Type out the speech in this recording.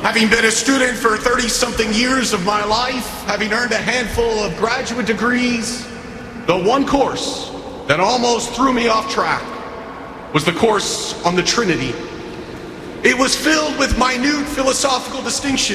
Having been a student for 30-something years of my life, having earned a handful of graduate degrees, the one course that almost threw me off track was the course on the Trinity. It was filled with minute philosophical distinctions